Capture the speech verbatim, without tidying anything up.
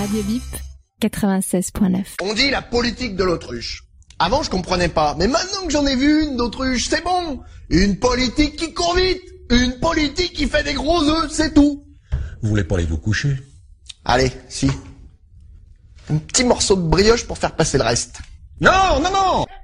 Radio Bip quatre-vingt-seize point neuf. On dit la politique de l'autruche. Avant, je comprenais pas. Mais maintenant que j'en ai vu une d'autruche, c'est bon. Une politique qui court vite. Une politique qui fait des gros œufs, c'est tout. Vous voulez pas aller vous coucher? Allez, si. Un petit morceau de brioche pour faire passer le reste. Non, non, non!